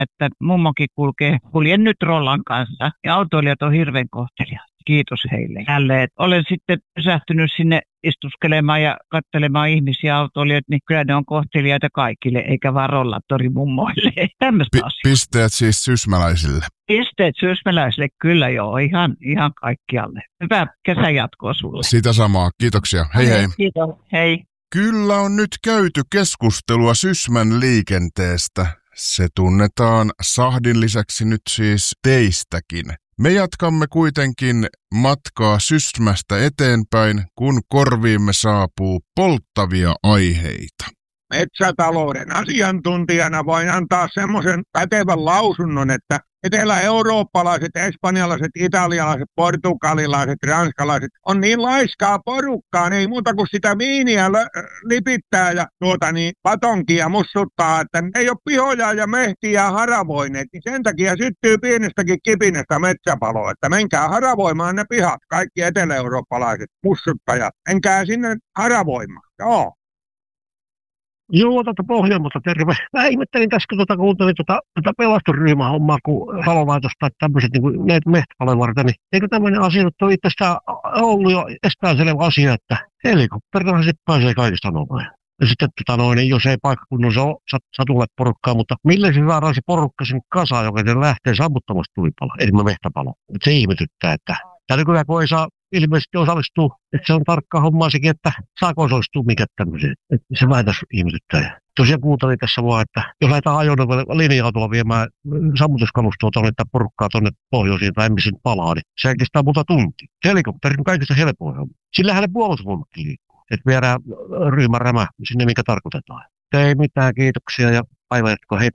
että mummokin kuljen nyt Rollan kanssa ja autoilijat on hirveän kohteliaat. Kiitos heille jälleen. Olen sitten pysähtynyt sinne istuskelemaan ja katselemaan ihmisiä autoilijoita, niin kyllä ne on kohteliaita kaikille, eikä vaan rollaattorimummoille. Tämmöistä asiaa. Pisteet siis sysmäläisille. Pisteet sysmäläisille, kyllä joo, ihan kaikkialle. Hyvää kesän jatkoa sulle. Sitä samaa, kiitoksia. Hei hei. Kiitos, hei. Kyllä on nyt käyty keskustelua Sysmän liikenteestä. Se tunnetaan Sahdin lisäksi nyt siis teistäkin. Me jatkamme kuitenkin matkaa Sysmästä eteenpäin, kun korviimme saapuu polttavia aiheita. Metsätalouden asiantuntijana voin antaa semmoisen pätevän lausunnon, että etelä-eurooppalaiset, espanjalaiset, italialaiset, portugalilaiset, ranskalaiset on niin laiskaa porukkaa, ei muuta kuin sitä viiniä lipittää ja patonkia mussuttaa, että ei ole pihoja ja mehtiä haravoineet, niin sen takia syttyy pienestäkin kipinestä metsäpaloa, että menkää haravoimaan ne pihat, kaikki etelä-eurooppalaiset mussuttajat, menkää sinne haravoimaan, joo. Joo, Pohjanmaalta terve. Mä ihmettelin tässä, kun kuuntelin pelastusryhmähommaa, kun palolaitos tai tämmöiset niin mehtäpaloja varten, niin eikö tämmöinen asia nyt ole itsestään ollut jo epäselvä asia, että helikopterilla sitten pääsee kaikista nopeasti. Ja sitten niin jos ei paikkakunnassa ole satulle porukkaa, mutta millä se saadaan se porukka sen kasaan, joka lähtee sammuttamasta tulipaloa, eli mehtäpaloa. Se ihmetyttää, että nykyään kun ei saa ilmeisesti osallistua, että se on tarkkaa hommaa sekin, että saako osallistua mikä tämmöiseen. Se vähän tässä ihmetyttää. Tosiaan kuuntelin tässä vaan, että jos lähdetään ajoneuvolle linja-autolla viemään sammutuskalustoa tuonne tai porukkaa tuonne pohjoisiin tai emmisin palaa, niin se kestää muuta tuntia. Helikopteri on kaikista helpoin homma. Sillähän ne puolustusvoimatkin liikkuu, että viedään ryhmärämä sinne, minkä tarkoitetaan. Ei mitään, kiitoksia ja päivänjatkoa, hei.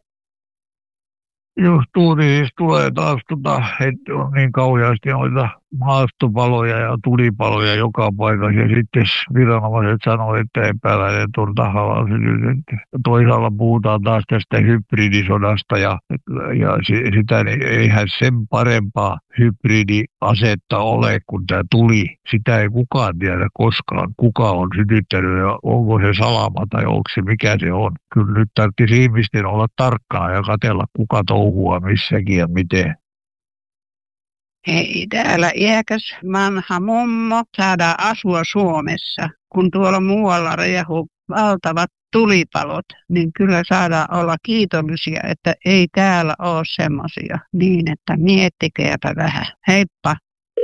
Just siis tulee taas, että on niin kauheasti noita maastopaloja ja tulipaloja joka paikassa. Ja sitten viranomaiset sanoo, että epäiläinen on tahalla sytytetty. Toisaalla puhutaan taas tästä hybridisodasta ja sitä eihän sen parempaa hybridiasetta ole kuin tämä tuli. Sitä ei kukaan tiedä koskaan, kuka on sytyttänyt ja onko se salama tai onko se mikä se on. Kyllä nyt tarvitsisi ihmisten olla tarkkaa ja katsella kuka touhua missäkin ja miten. Hei, täällä iäkäs vanha mummo saadaan asua Suomessa. Kun tuolla muualla riehuu valtavat tulipalot, niin kyllä saadaan olla kiitollisia, että ei täällä ole semmoisia. Niin, että miettikääpä vähän. Heippa!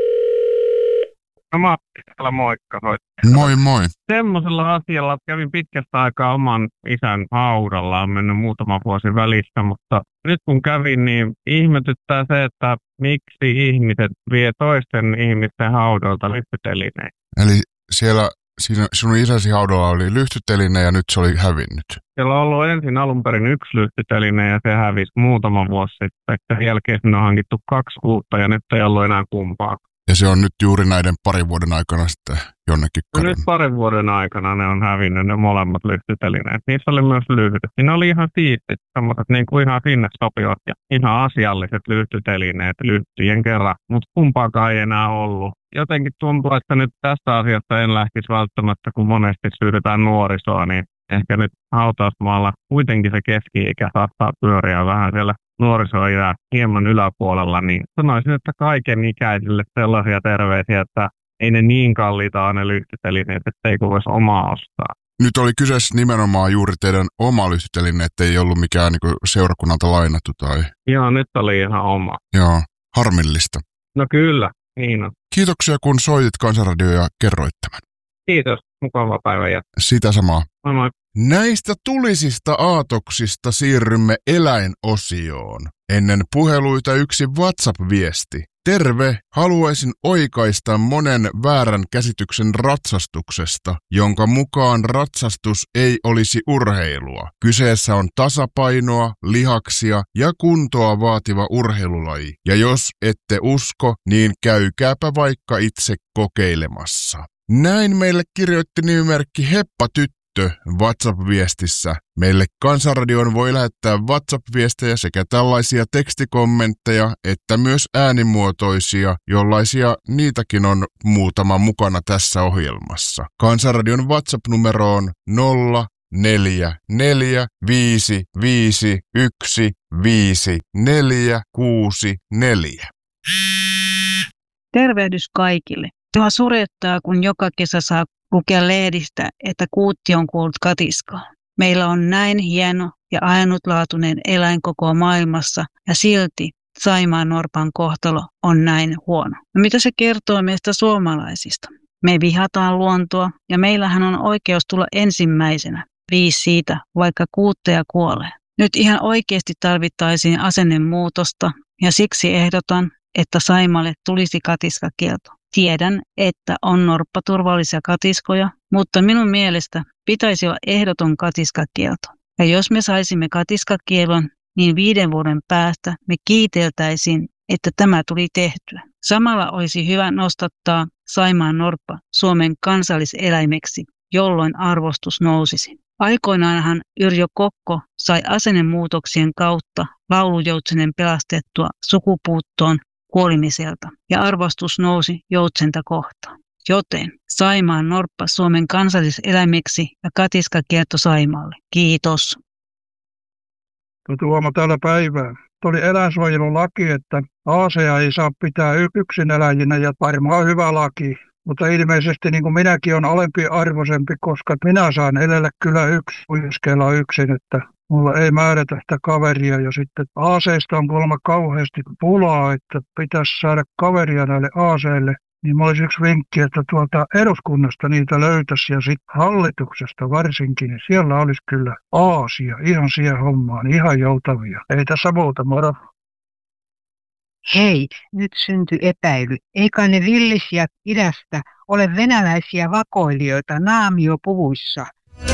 No Matti, moikka. Moi moi. Semmoisella asialla kävin pitkästä aikaa oman isän haudalla, on mennyt muutama vuosi välissä, mutta nyt kun kävin, niin ihmetyttää se, että miksi ihmiset vie toisten ihmisten haudolta lyhtytelineen. Eli siinä sinun isäsi haudalla oli lyhtyteline ja nyt se oli hävinnyt. Siellä on ollut ensin alun perin 1 lyhtyteline ja se hävisi muutama vuosi sitten. Sen jälkeen sinne on hankittu 2 uutta ja nyt ei ollut enää kumpaa. Ja se on nyt juuri näiden parin vuoden aikana sitten jonnekin kadonnut. Nyt parin vuoden aikana ne on hävinnyt ne molemmat lyhtytelineet. Niissä oli myös lyhtyt. Siinä oli ihan siistit, semmoiset niin kuin ihan sinne sopivat ja ihan asialliset lyhtytelineet lyhtyjen kerran. Mutta kumpaakaan ei enää ollut. Jotenkin tuntuu, että nyt tästä asiasta en lähtisi välttämättä, kun monesti syydetään nuorisoa, niin ehkä nyt hautausmaalla kuitenkin se keski-ikä saattaa pyöriä vähän siellä nuorisoiän hieman yläpuolella, niin sanoisin, että kaiken ikäisille sellaisia terveisiä, että ei ne niin kalliita ole ne lyhtytelineet, että ei voisi omaa ostaa. Nyt oli kyseessä nimenomaan juuri teidän oma lyhtyteline, että ei ollut mikään niin seurakunnalta lainattu tai... Joo, nyt oli ihan oma. Joo, harmillista. No kyllä, niin on. Kiitoksia kun soitit Kansanradioon ja kerroit tämän. Kiitos, mukavaa päivän jatkoa. Sitä samaa. Moi moi. Näistä tulisista aatoksista siirrymme eläinosioon. Ennen puheluita yksi WhatsApp-viesti. Terve, haluaisin oikaista monen väärän käsityksen ratsastuksesta, jonka mukaan ratsastus ei olisi urheilua. Kyseessä on tasapainoa, lihaksia ja kuntoa vaativa urheilulaji. Ja jos ette usko, niin käykääpä vaikka itse kokeilemassa. Näin meille kirjoitti nimimerkki Heppa Tyttö WhatsApp-viestissä. Meille Kansanradioon voi lähettää WhatsApp-viestejä sekä tällaisia tekstikommentteja että myös äänimuotoisia, jollaisia niitäkin on muutama mukana tässä ohjelmassa. Kansanradion WhatsApp-numero on 4 4 5 5 1 5 4 6 4. Tervehdys kaikille. Minua surettaa, kun joka kesä saa lukea lehdistä, että kuutti on kuollut katiskaan. Meillä on näin hieno ja ainutlaatuinen eläin koko maailmassa ja silti saimaannorpan kohtalo on näin huono. No mitä se kertoo meistä suomalaisista? Me vihataan luontoa ja meillähän on oikeus tulla ensimmäisenä. 5 siitä, vaikka kuutteja kuolee. Nyt ihan oikeasti tarvittaisiin asennemuutosta ja siksi ehdotan, että Saimalle tulisi katiskakielto. Tiedän, että on norppaturvallisia katiskoja, mutta minun mielestä pitäisi olla ehdoton katiskakielto. Ja jos me saisimme katiskakielon, niin 5 vuoden päästä me kiiteltäisiin, että tämä tuli tehtyä. Samalla olisi hyvä nostattaa saimaannorppa Suomen kansalliseläimeksi, jolloin arvostus nousisi. Aikoinaanhan Yrjö Kokko sai asennemuutoksien kautta laulujoutsenen pelastettua sukupuuttoon kuolemiselta ja arvostus nousi joutsenta kohtaan. Joten saimaannorppa Suomen kansalliseläimeksi ja katiskakielto Saimaalle. Kiitos. Tuomo täällä päivää. Tuli eläinsuojelulaki, että aaseja ei saa pitää yksin eläjinä ja varmaan hyvä laki. Mutta ilmeisesti niin kuin minäkin on alempiarvoisempi, koska minä saan elellä kyllä uiskella yksin, että mulla ei määrätä sitä kaveria. Ja sitten aaseista on kuulemma kauheasti pulaa, että pitäisi saada kaveria näille aaseille. Niin mulla olisi yksi vinkki, että tuolta eduskunnasta niitä löytäisi ja sitten hallituksesta varsinkin, niin siellä olisi kyllä aasia ihan siihen hommaan, ihan joutavia. Ei tässä muuta, moro. Hei, nyt syntyi epäily. Eikä ne villisiä idästä ole venäläisiä vakoilijoita naamiopuvuissa?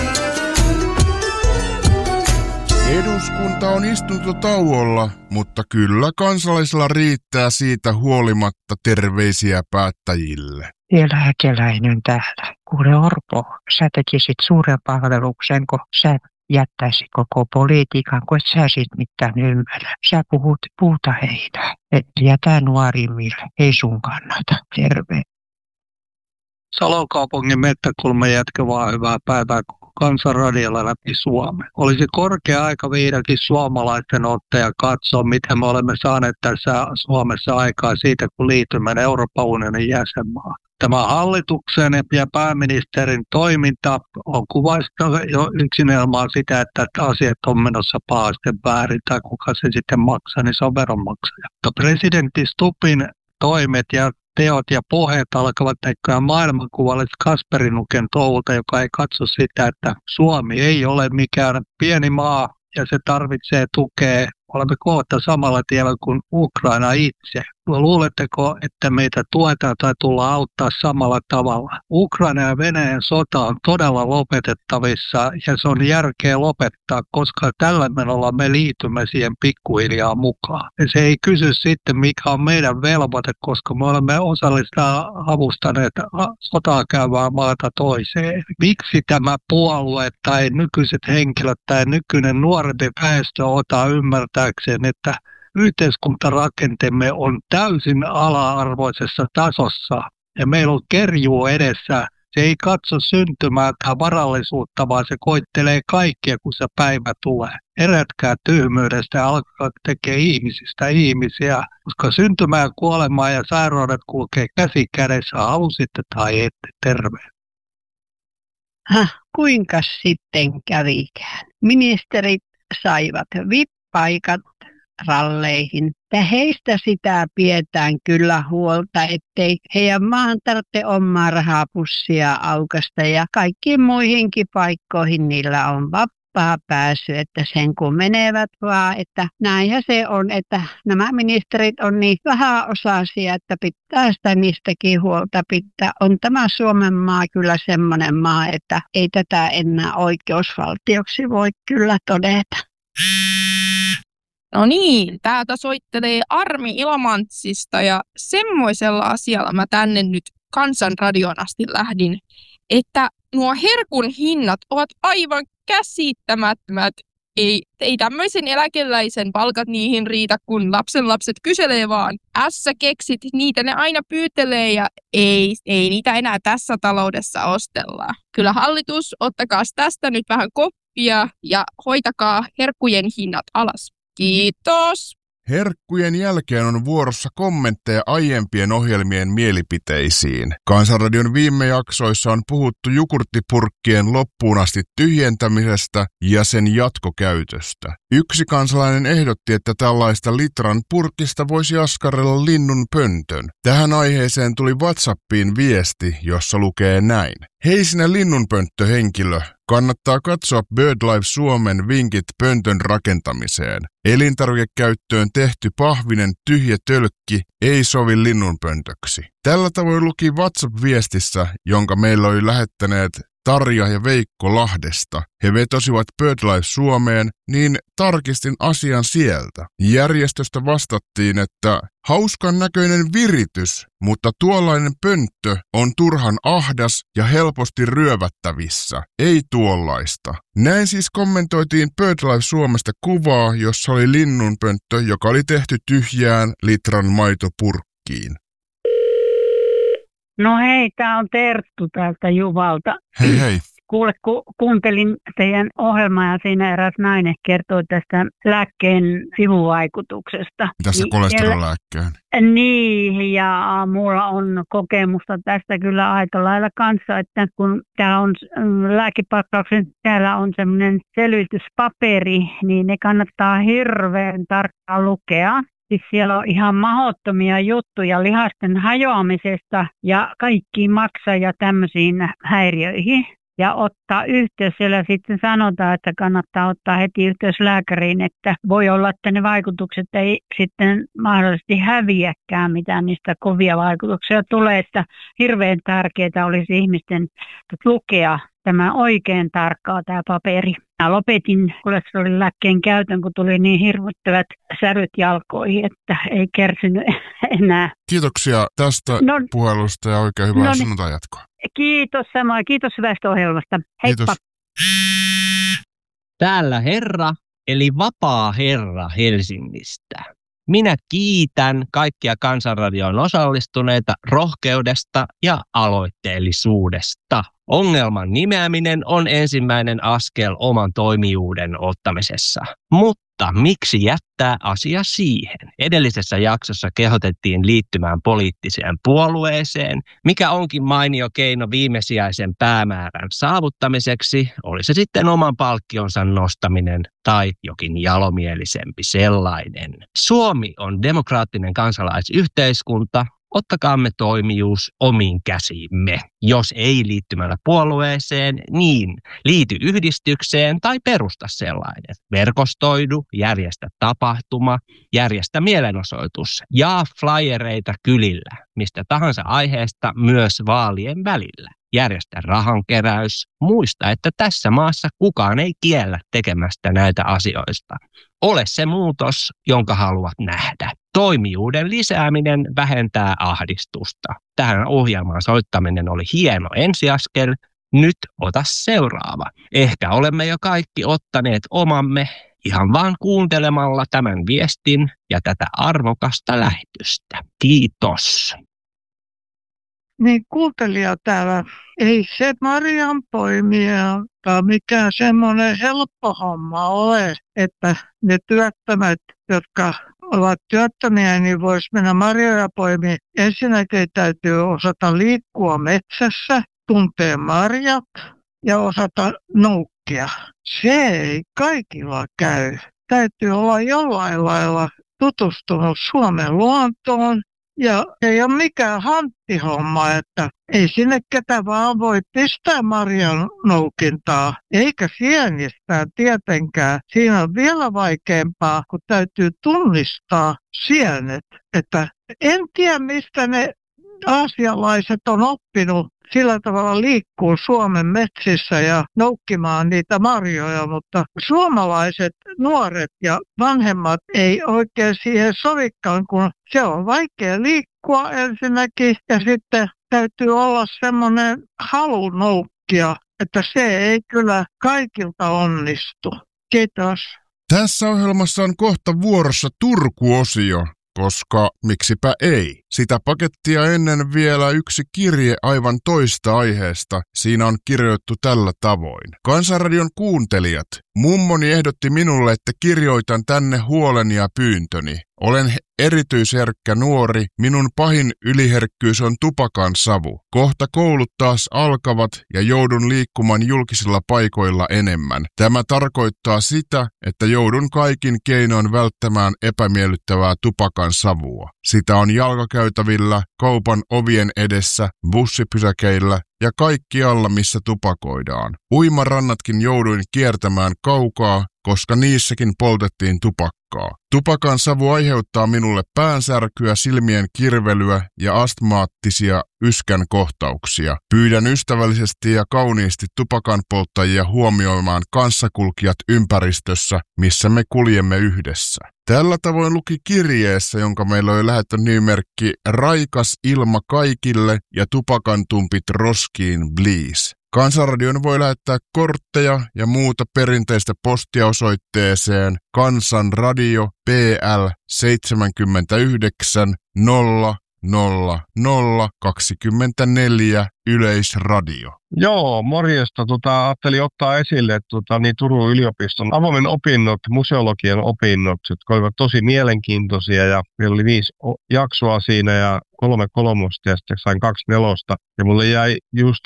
Eduskunta on istuntotauolla, mutta kyllä kansalaisilla riittää siitä huolimatta terveisiä päättäjille. Eläkeläinen täällä. Kuule Orpo, sä tekisit suuren palveluksen, kun sä jättäisit koko politiikan, kun et sä sit mitään ymmärrä. Sä puhut puuta heinää, et jätä nuorimmille, ei sun kannata. Terve. Salon kaupungin Mettäkulman jätkä vaan hyvää päivää Kansanradiolla läpi Suomen. Olisi korkea aika vihdoinkin suomalaisten ottaa ja katsoa, miten me olemme saaneet tässä Suomessa aikaa siitä, kun liitymme Euroopan unionin jäsenmaan. Tämä hallituksen ja pääministerin toiminta on kuvasta jo yksinelmaan sitä, että asiat on menossa pahasti väärin tai kuka se sitten maksaa, niin se on veronmaksaja. Mutta presidentti Stubbin toimet ja teot ja puheet alkavat näkyä maailmankuvalle Kasperinuken touhulta, joka ei katso sitä, että Suomi ei ole mikään pieni maa ja se tarvitsee tukea. Olemme kohta samalla tiellä kuin Ukraina itse. Luuletteko, että meitä tuetaan tai tullaan auttaa samalla tavalla? Ukraina ja Venäjän sota on todella lopetettavissa ja se on järkeä lopettaa, koska tällä menolla me liitymme siihen pikkuhiljaa mukaan. Ja se ei kysy sitten, mikä on meidän velvoite, koska me olemme osallistaan avustaneet sotaa käyvää maata toiseen. Miksi tämä puolue tai nykyiset henkilöt tai nykyinen nuorempi väestö ottaa ymmärtääkseen, että yhteiskuntarakenteemme on täysin ala-arvoisessa tasossa ja meillä on kerjuu edessä. Se ei katso syntymää tai varallisuutta, vaan se koittelee kaikkia, kun se päivä tulee. Herätkää tyhmyydestä ja alkaa tekemään ihmisistä ihmisiä, koska syntymää, kuolemaa ja sairaudet kulkee käsi kädessä, halusitte tai ette. Terve. Kuinka sitten kävikään? Ministerit saivat VIP-paikat ralleihin. Ja heistä sitä pidetään kyllä huolta, ettei heidän maahan tarvitse omaa rahapussia aukasta ja kaikkiin muihinkin paikkoihin niillä on vapaa pääsy, että sen kun menevät vaan, että näinhän se on, että nämä ministerit on niin vähäosaisia, että pitää sitä niistäkin huolta pitää. On tämä Suomen maa kyllä semmoinen maa, että ei tätä enää oikeusvaltioksi voi kyllä todeta. No niin, täältä soittelee Armi Ilomantsista ja semmoisella asialla mä tänne nyt Kansanradion asti lähdin, että nuo herkun hinnat ovat aivan käsittämättömät Ei tämmöisen eläkeläisen palkat niihin riitä, kun lapsenlapset kyselee vaan. Ässä keksit, niitä ne aina pyytelee ja ei niitä enää tässä taloudessa ostella. Kyllä hallitus, ottakaa tästä nyt vähän koppia ja hoitakaa herkkujen hinnat alas. Kiitos. Herkkujen jälkeen on vuorossa kommentteja aiempien ohjelmien mielipiteisiin. Kansanradion viime jaksoissa on puhuttu jogurttipurkkien loppuun asti tyhjentämisestä ja sen jatkokäytöstä. Yksi kansalainen ehdotti, että tällaista litran purkista voisi askarrella linnun pöntön. Tähän aiheeseen tuli WhatsAppiin viesti, jossa lukee näin. Hei sinä linnunpönttöhenkilö, kannattaa katsoa BirdLife Suomen vinkit pöntön rakentamiseen. Elintarvikekäyttöön tehty pahvinen tyhjä tölkki ei sovi linnunpöntöksi. Tällä tavoin luki WhatsApp-viestissä, jonka meillä oli lähettäneet Tarja ja Veikko Lahdesta. He vetosivat BirdLife Suomeen, niin tarkistin asian sieltä. Järjestöstä vastattiin, että hauskan näköinen viritys, mutta tuollainen pönttö on turhan ahdas ja helposti ryövättävissä. Ei tuollaista. Näin siis kommentoitiin BirdLife Suomesta kuvaa, jossa oli linnunpönttö, joka oli tehty tyhjään litran maitopurkkiin. No hei, tää on Terttu täältä Juvalta. Hei hei. Kuule, kuuntelin teidän ohjelmaa ja siinä eräs nainen kertoi tästä lääkkeen sivuvaikutuksesta. Tässä kolesterolääkkeen. Niin, ja mulla on kokemusta tästä kyllä aika lailla kanssa, että kun täällä on lääkepakkauksen, täällä on semmoinen selvityspaperi, niin ne kannattaa hirveän tarkkaan lukea. Siis siellä on ihan mahdottomia juttuja lihasten hajoamisesta ja kaikkiin maksa ja tämmöisiin häiriöihin. Ja ottaa yhteys, siellä sitten sanotaan, että kannattaa ottaa heti yhteys lääkäriin, että voi olla, että ne vaikutukset ei sitten mahdollisesti häviäkään, mitään niistä kovia vaikutuksia tulee, että hirveän tärkeää olisi ihmisten lukea tämä oikein tarkkaa tämä paperi. Mä lopetin kolesterolilääkkeen käytön, kun tuli niin hirvittävät säryt jalkoihin, että ei kärsinyt enää. Kiitoksia tästä puhelusta ja oikein hyvää sunnuntai jatkoa. Kiitos samoin. Kiitos hyvästä ohjelmasta. Heippa. Kiitos. Täällä herra, eli vapaa herra Helsingistä. Minä kiitän kaikkia Kansanradioon osallistuneita rohkeudesta ja aloitteellisuudesta. Ongelman nimeäminen on ensimmäinen askel oman toimijuuden ottamisessa. Mutta miksi jättää asia siihen? Edellisessä jaksossa kehotettiin liittymään poliittiseen puolueeseen, mikä onkin mainio keino viimesijaisen päämäärän saavuttamiseksi, oli se sitten oman palkkionsa nostaminen tai jokin jalomielisempi sellainen. Suomi on demokraattinen kansalaisyhteiskunta. Ottakaamme toimijuus omiin käsiimme. Jos ei liittymällä puolueeseen, niin liity yhdistykseen tai perusta sellainen. Verkostoidu, järjestä tapahtuma, järjestä mielenosoitus, jaa flyereita kylillä, mistä tahansa aiheesta myös vaalien välillä. Järjestä rahankeräys. Muista, että tässä maassa kukaan ei kiellä tekemästä näitä asioista. Ole se muutos, jonka haluat nähdä. Toimijuuden lisääminen vähentää ahdistusta. Tähän ohjelmaan soittaminen oli hieno ensiaskel. Nyt ota seuraava. Ehkä olemme jo kaikki ottaneet omamme ihan vaan kuuntelemalla tämän viestin ja tätä arvokasta lähetystä. Kiitos. Niin kuuntelija täällä, ei se marjanpoimija tai mikään semmoinen helppo homma ole, että ne työttömät, jotka ovat työttömiä, niin vois mennä marjoja poimia. Ensinnäkin täytyy osata liikkua metsässä, tuntee marjat ja osata noukkia. Se ei kaikilla käy. Täytyy olla jollain lailla tutustunut Suomen luontoon. Ja ei ole mikään hanttihomma, että ei sinne ketä vaan voi pistää marjan noukintaa, eikä sienistää tietenkään. Siinä on vielä vaikeampaa, kun täytyy tunnistaa sienet. Että en tiedä, mistä ne aasialaiset on oppinut sillä tavalla liikkuu Suomen metsissä ja noukkimaan niitä marjoja, mutta suomalaiset nuoret ja vanhemmat ei oikein siihen sovikaan, kun se on vaikea liikkua ensinnäkin ja sitten täytyy olla semmoinen halu noukkia, että se ei kyllä kaikilta onnistu. Kiitos. Tässä ohjelmassa on kohta vuorossa Turku-osio, koska miksipä ei. Sitä pakettia ennen vielä yksi kirje aivan toista aiheesta. Siinä on kirjoittu tällä tavoin. Kansanradion kuuntelijat, mummoni ehdotti minulle, että kirjoitan tänne huoleni ja pyyntöni. Olen erityisherkkä nuori, minun pahin yliherkkyys on tupakan savu. Kohta koulut taas alkavat ja joudun liikkumaan julkisilla paikoilla enemmän. Tämä tarkoittaa sitä, että joudun kaikin keinoin välttämään epämiellyttävää tupakan savua. Sitä on jalkakäytävillä, kaupan ovien edessä, bussipysäkeillä ja kaikkialla, missä tupakoidaan. Uimarannatkin jouduin kiertämään kaukaa, koska niissäkin poltettiin tupakkaa. Tupakan savu aiheuttaa minulle päänsärkyä, silmien kirvelyä ja astmaattisia yskän kohtauksia. Pyydän ystävällisesti ja kauniisti tupakan polttajia huomioimaan kanssakulkijat ympäristössä, missä me kuljemme yhdessä. Tällä tavoin luki kirjeessä, jonka meillä oli lähettänyt nimimerkki Raikas ilma kaikille ja tupakantumpit roskiin please. Kansanradion voi lähettää kortteja ja muuta perinteistä postia osoitteeseen Kansanradio PL 79 00024 Yleisradio. Joo, morjesta. Ajattelin ottaa esille Turun yliopiston avoimen opinnot, museologian opinnot, jotka olivat tosi mielenkiintoisia ja meillä oli 5 jaksoa siinä ja 3 kolmosta ja sitten sain 2 nelosta. Ja mulle jäi just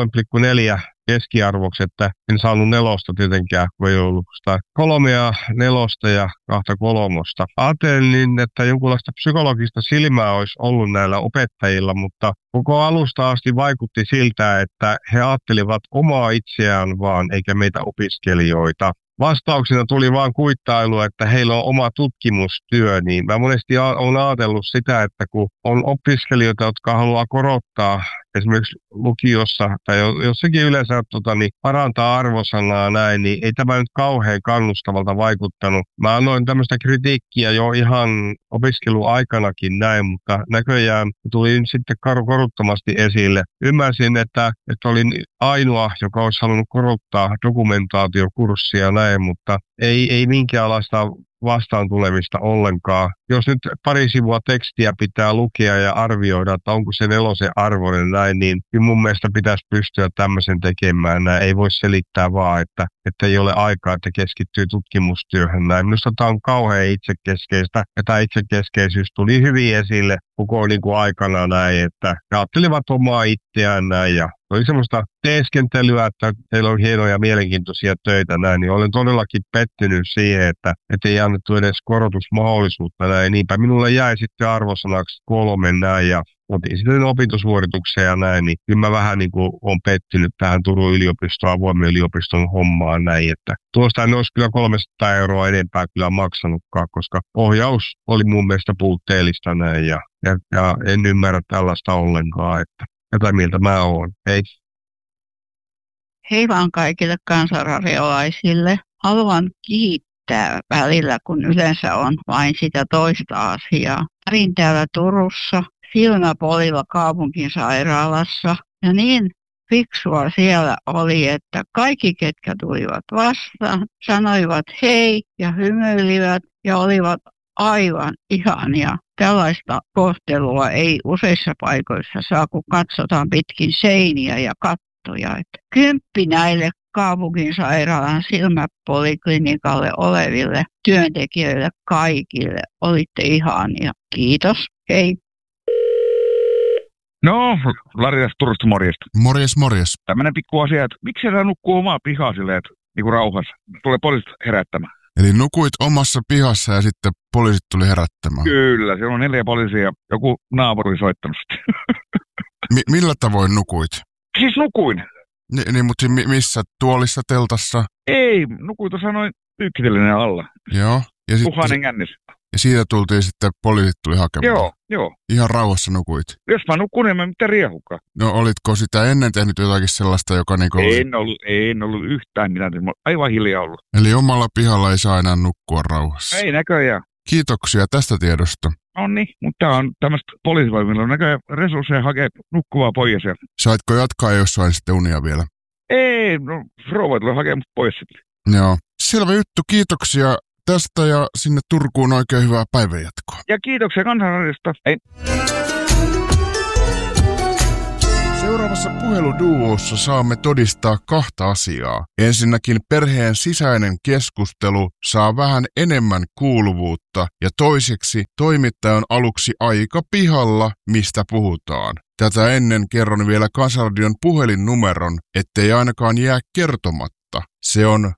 3,4 keskiarvoksi, että en saanut 4 tietenkään, kun ei ollut sitä 3 ja 4 ja 2 kolmosta. Ajattelin, että jonkunlaista psykologista silmää olisi ollut näillä opettajilla, mutta koko alusta asti vaikutti siltä, että he ajattelivat omaa itseään vaan, eikä meitä opiskelijoita. Vastauksena tuli vaan kuittailu, että heillä on oma tutkimustyö, niin mä monesti olen ajatellut sitä, että kun on opiskelijoita, jotka haluaa korottaa esimerkiksi lukiossa tai jossakin yleensä parantaa arvosanaa näin, niin ei tämä nyt kauhean kannustavalta vaikuttanut. Mä annoin tämmöistä kritiikkiä jo ihan opiskeluaikanakin näin, mutta näköjään tuli sitten koruttomasti esille. Ymmärsin, että olin ainoa, joka olisi halunnut korottaa dokumentaatiokurssia näin, mutta ei minkäänlaista vastaan tulemista ollenkaan. Jos nyt pari sivua tekstiä pitää lukea ja arvioida, että onko se 4 arvoinen näin, niin mun mielestä pitäisi pystyä tämmöisen tekemään. Näin ei voi selittää vaan, että ei ole aikaa, että keskittyy tutkimustyöhön näin. Minusta tämä on kauhean itsekeskeistä ja tämä itsekeskeisyys tuli hyvin esille koko aikana näin, että he ajattelivat omaa itseään näin ja oli semmoista teeskentelyä, että teillä on hienoja ja mielenkiintoisia töitä näin, niin olen todellakin pettynyt siihen, että ei annettu edes korotusmahdollisuutta näin. Niinpä minulle jäi sitten arvosanaksi 3 näin ja otin sitten opintosuorituksia ja näin, niin kyllä mä vähän olen pettynyt tähän Turun yliopiston, avoimen yliopiston hommaan näin, että tuosta en olisi kyllä 300 € enempää kyllä maksanutkaan, koska ohjaus oli mun mielestä puutteellista näin ja en ymmärrä tällaista ollenkaan, että tätä mieltä mä oon. Hei. Hei vaan kaikille kansanradiolaisille. Haluan kiittää välillä, kun yleensä on vain sitä toista asiaa. Olin täällä Turussa, Silmäpolilla kaupunginsairaalassa ja niin fiksua siellä oli, että kaikki, ketkä tulivat vastaan, sanoivat hei ja hymyilivät ja olivat aivan ihania. Tällaista kohtelua ei useissa paikoissa saa, kun katsotaan pitkin seiniä ja kattoja. 10 näille kaupunginsairaalan silmäpoliklinikalle oleville työntekijöille kaikille. Olitte ihania. Kiitos. Hei. No, Lari tästä Turusta, morjesta. Morjes. Tämmöinen pikku asia, että miksi sä nukkuu omaa pihaa silleen, että rauhassa? Tulee poliisit herättämään. Eli nukuit omassa pihassa ja sitten poliisit tuli herättämään? Kyllä, siellä on 4 poliisia ja joku naapuri soittanut sitten. Millä tavoin nukuit? Siis nukuin. Niin, mutta missä? Tuolissa, teltassa? Ei, nukuin tuossa noin yksitellinen alla. Joo. Ja Tuhannen kännis. Ja siitä tultiin sitten, poliisit tuli hakemaan? Joo. Ihan rauhassa nukuit? Jos mä nukun, en mä mitään riehukaan. No olitko sitä ennen tehnyt jotakin sellaista, joka En ollut yhtään mitään, aivan hiljaa ollut. Eli omalla pihalla ei saa enää nukkua rauhassa? Ei näköjään. Kiitoksia tästä tiedosta. No niin, mutta tää on tämmöistä poliisivoimilla on näköjään resursseja hakea nukkuvaa pois. Saitko jatkaa jossain sitten unia vielä? Ei, no rouva tulee hakemaan pois sitten. Joo. Selvä juttu, kiitoksia tästä ja sinne Turkuun oikein hyvää päivänjatkoa. Ja kiitoksia Kansanradiosta. Hei. Seuraavassa puheluduossa saamme todistaa kahta asiaa. Ensinnäkin perheen sisäinen keskustelu saa vähän enemmän kuuluvuutta ja toiseksi toimittaja on aluksi aika pihalla, mistä puhutaan. Tätä ennen kerron vielä Kansanradion puhelinnumeron, ettei ainakaan jää kertomatta. Se on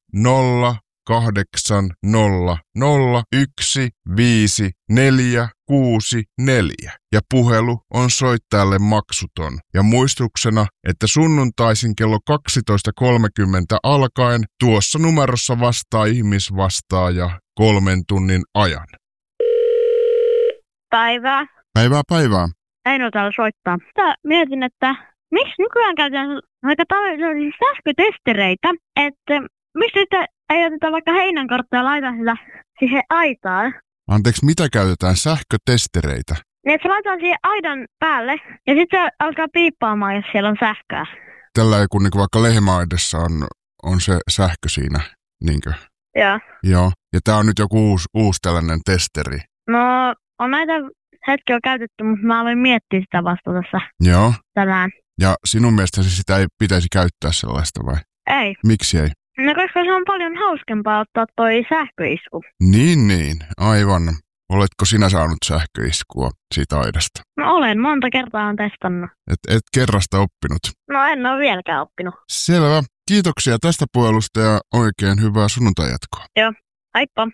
0800155464 ja puhelu on soittajalle maksuton. Ja muistuksena, että sunnuntaisin kello 12.30 alkaen tuossa numerossa vastaa ihmisvastaaja 3 tunnin ajan. Päivää. Päivää. Eino täällä soittaa. Mietin, että miksi nykyään käytetään aika sähkötestereitä, että miksi sitten ei oteta vaikka heinänkarttaa ja laita sitä siihen aitaan? Anteeksi, mitä käytetään sähkötestereitä? Niin, että se laitetaan siihen aidan päälle ja sitten se alkaa piippaamaan, jos siellä on sähköä. Tällä kun niin vaikka lehmäaidassa on se sähkö siinä, niinkö? Joo. Ja tää on nyt joku uusi tällainen testeri. No, on näitä hetki on käytetty, mutta mä aloin miettiä sitä vasta tässä Joo. tänään. Ja sinun mielestäsi sitä ei pitäisi käyttää sellaista vai? Ei. Miksi ei? No koska se on paljon hauskempaa ottaa toi sähköisku. Niin, aivan. Oletko sinä saanut sähköiskua siitä aidasta? No olen, monta kertaa on testannut. Et kerrasta oppinut? No en ole vieläkään oppinut. Selvä. Kiitoksia tästä puhelusta ja oikein hyvää sunnuntai-jatkoa. Joo, haippa.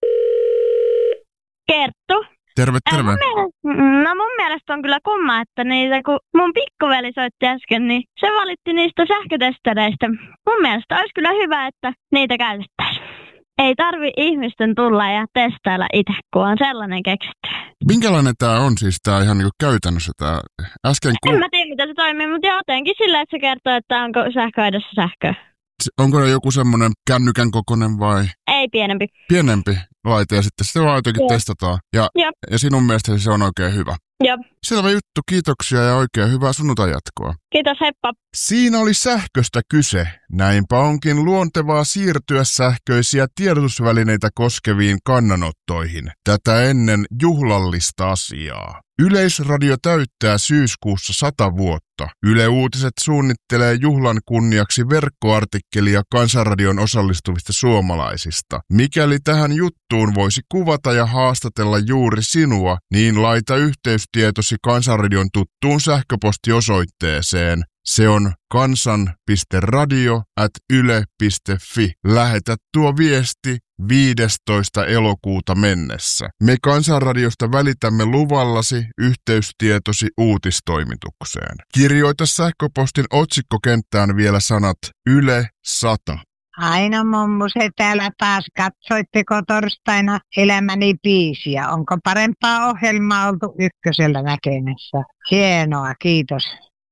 Kerttu. Terve. Mun mielestä on kyllä kumma, että niitä, kun mun pikkuveli soitti äsken, niin se valitti niistä sähkötestereistä. Mun mielestä olisi kyllä hyvä, että niitä käytettäisiin. Ei tarvi ihmisten tulla ja testailla itse, kun on sellainen keksitty. Minkälainen tää on siis tää ihan niinku käytännössä tää äsken? En mä tiedä, miten se toimii, mutta jotenkin silleen, että se kertoo, että onko sähköaidassa sähköä. Onko ne joku semmoinen kännykän kokoinen vai? Ei, pienempi. Pienempi laite ja sitten sitä vaan jotenkin testataan. Ja sinun mielestäsi se on oikein hyvä. Joo. Selvä juttu, kiitoksia ja oikein hyvää sunnuntai-jatkoa. Kiitos, heippa. Siinä oli sähköstä kyse. Näinpä onkin luontevaa siirtyä sähköisiä tiedotusvälineitä koskeviin kannanottoihin. Tätä ennen juhlallista asiaa. Yleisradio täyttää syyskuussa 100 vuotta. Yle Uutiset suunnittelee juhlan kunniaksi verkkoartikkelia Kansanradion osallistuvista suomalaisista. Mikäli tähän juttuun voisi kuvata ja haastatella juuri sinua, niin laita yhteystietosi Kansanradion tuttuun sähköpostiosoitteeseen. Se on kansan.radio@yle.fi. Lähetä tuo viesti 15. elokuuta mennessä. Me Kansanradiosta välitämme luvallasi yhteystietosi uutistoimitukseen. Kirjoita sähköpostin otsikkokenttään vielä sanat Yle 100. Aino mummuset täällä taas. Katsoitteko torstaina Elämäni biisiä? Onko parempaa ohjelmaa oltu Ykkösellä näkemässä? Hienoa, kiitos.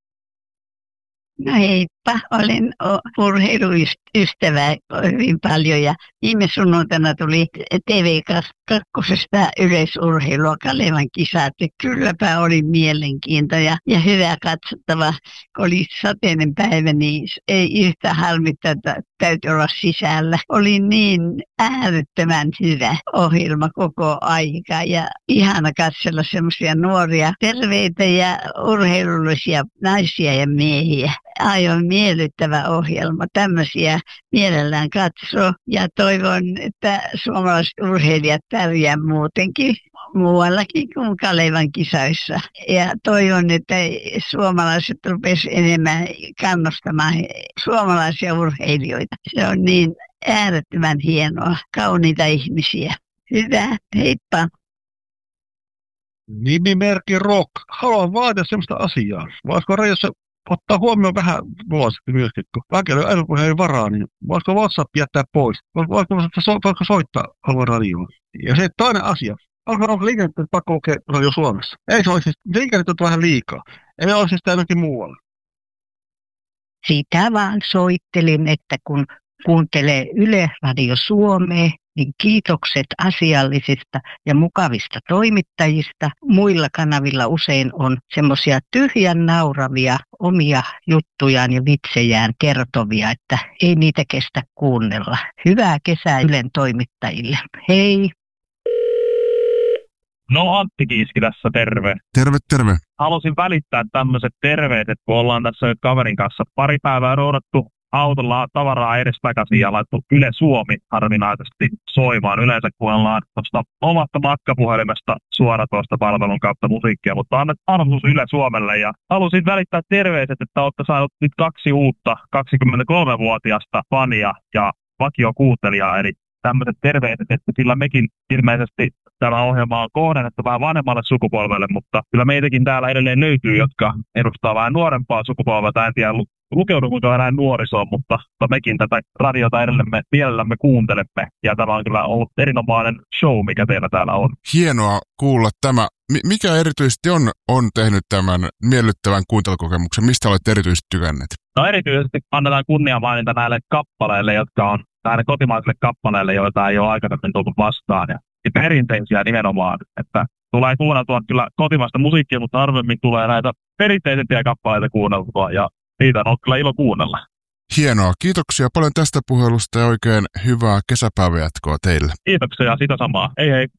No heippa, olen urheiluystävä hyvin paljon ja viime sunnuntaina tuli TV2 yleisurheilua Kalevan kisat. Kylläpä oli mielenkiintoa ja hyvä katsottava. Kun oli sateinen päivä, niin ei yhtä harmittaa, että täytyy olla sisällä. Oli niin äärettömän hyvä ohjelma koko aika ja ihana katsella semmoisia nuoria, terveitä ja urheilullisia naisia ja miehiä. Aivan miellyttävä ohjelma. Tämmöisiä mielellään katsoo ja toivon, että suomalaiset urheilijat pärjää muutenkin muuallakin kuin Kalevan kisoissa. Ja toivon, että suomalaiset rupesivat enemmän kannustamaan suomalaisia urheilijoita. Se on niin äärettömän hienoa, kauniita ihmisiä. Hyvä, heippa. Nimimerkki Rock. Haluan vaatia semmoista asiaa. Voisiko radiossa ottaa huomioon vähän vuosi myöskin, kun väkeillä on älypuheen varaa, niin voisiko WhatsApp jättää pois? Voisiko soittaa alueen radioon? Ja se toinen asia. Onko liikennettä pakko lukea Radio Suomessa? Ei se olisi, liikennettä on vähän liikaa. Ei me olisi sitä ainakin muualla. Sitä vaan soittelin, että kun kuuntelee Yle Radio Suomea, niin kiitokset asiallisista ja mukavista toimittajista. Muilla kanavilla usein on semmoisia tyhjän nauravia omia juttujaan ja vitsejään kertovia, että ei niitä kestä kuunnella. Hyvää kesää Ylen toimittajille. Hei! No Antti Kiiski tässä, terve. Terve. Halusin välittää tämmöiset terveiset, kun ollaan tässä kaverin kanssa pari päivää roudattu autolla tavaraa edestakaisin ja laittu Yle Suomi harvinaisesti soimaan. Yleensä kuunnellaan tuosta omasta matkapuhelimesta suoratoista palvelun kautta musiikkia, mutta annet arvostus Yle Suomelle ja halusin välittää terveiset, että olette saanut nyt 2 uutta 23-vuotiaasta fania ja vakiokuuntelijaa, eli tämmöiset terveiset, että sillä mekin ilmeisesti tämä ohjelma on kohdennettu vähän vanhemmalle sukupolvelle, mutta kyllä meitäkin täällä edelleen löytyy, jotka edustaa vähän nuorempaa sukupolvea. En tiedä, lukeudummeko enää nuorisoon, mutta mekin tätä radiota edelleen mielellämme kuuntelemme. Ja tämä on kyllä ollut erinomainen show, mikä teillä täällä on. Hienoa kuulla tämä. Mikä erityisesti on tehnyt tämän miellyttävän kuuntelukokemuksen? Mistä olette erityisesti tykänneet? No erityisesti annetaan kunniamaininta näille kappaleille, jotka on näille kotimaisille kappaleille, joita ei ole aikaisemmin tullut vastaan. Ja perinteisiä nimenomaan, että tulee kuunneltua kyllä kotimaista musiikkia, mutta harvemmin tulee näitä perinteisempiä kappaleita kuunneltua ja niitä on kyllä ilo kuunnella. Hienoa. Kiitoksia paljon tästä puhelusta ja oikein hyvää kesäpäiväjatkoa teille. Kiitoksia ja sitä samaa. Hei.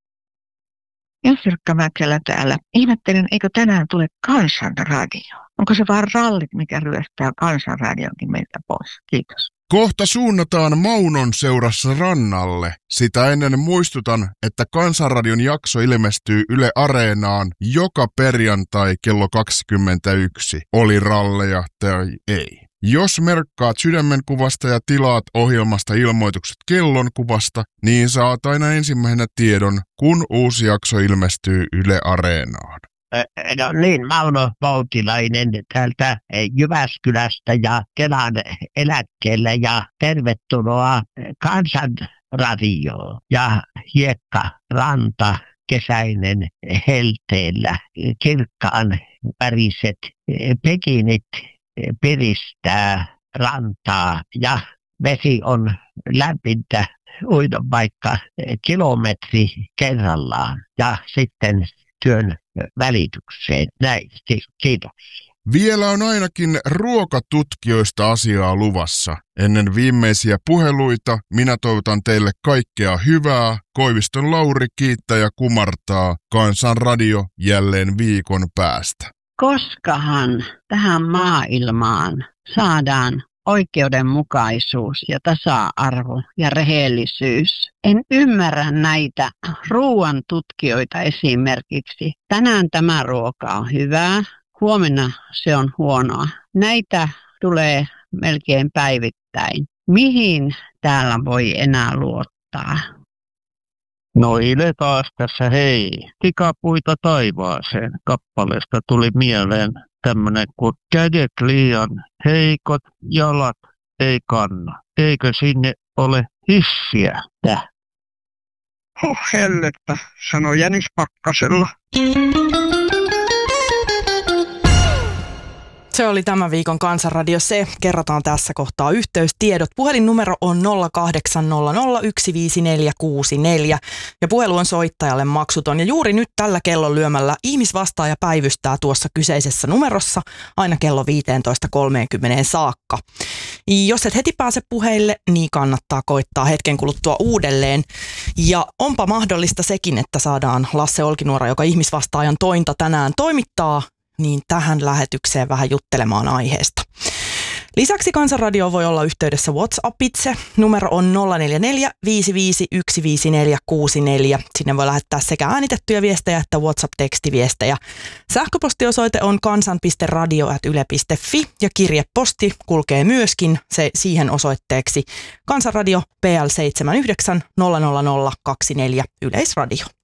Josirkka Mäkelä täällä. Ihmettelin, eikö tänään tule Kansanradio? Onko se vaan rallit, mikä ryöstää Kansanradionkin meiltä pois? Kiitos. Kohta suunnataan Maunon seurassa rannalle. Sitä ennen muistutan, että Kansanradion jakso ilmestyy Yle Areenaan joka perjantai kello 21. Oli ralleja tai ei. Jos merkkaat sydämenkuvasta ja tilaat ohjelmasta ilmoitukset kellonkuvasta, niin saat aina ensimmäisenä tiedon, kun uusi jakso ilmestyy Yle Areenaan. No niin, Mauno Voutilainen täältä Jyväskylästä ja Kelan eläkkeelle ja tervetuloa Kansanradioon ja hiekkaranta kesäinen helteellä. Kirkkaan väriset pekinit piristää rantaa ja vesi on lämpintä uida vaikka kilometri kerrallaan ja sitten työn välitykseen. Näin, kiitos. Vielä on ainakin ruokatutkijoista asiaa luvassa. Ennen viimeisiä puheluita minä toivotan teille kaikkea hyvää. Koiviston Lauri kiittää ja kumartaa. Kansanradio jälleen viikon päästä. Koskahan tähän maailmaan saadaan oikeudenmukaisuus ja tasa-arvo ja rehellisyys. En ymmärrä näitä ruoan tutkijoita esimerkiksi. Tänään tämä ruoka on hyvää, huomenna se on huonoa. Näitä tulee melkein päivittäin. Mihin täällä voi enää luottaa? No Ile taas tässä, hei. Tikapuita taivaaseen kappaleesta tuli mieleen tämmönen kuin kädet liian heikot, jalat ei kanna. Eikö sinne ole hissiä? Hellettä, sanoi Jänis Pakkasella. Se oli tämän viikon Kansanradio Se. Kerrotaan tässä kohtaa yhteystiedot. Puhelinnumero on 0800 ja puhelu on soittajalle maksuton. Ja juuri nyt tällä kellon lyömällä ihmisvastaaja päivystää tuossa kyseisessä numerossa aina kello 15.30 saakka. Jos et heti pääse puheille, niin kannattaa koittaa hetken kuluttua uudelleen. Ja onpa mahdollista sekin, että saadaan Lasse Olkinuora, joka ihmisvastaajan tointa tänään toimittaa, niin tähän lähetykseen vähän juttelemaan aiheesta. Lisäksi Kansanradio voi olla yhteydessä WhatsAppitse. Numero on 044 5515464. Sinne voi lähettää sekä äänitettyjä viestejä että WhatsApp-tekstiviestejä. Sähköpostiosoite on kansan.radio@yle.fi ja kirjeposti kulkee myöskin siihen osoitteeksi Kansanradio PL 79 00024 Yleisradio.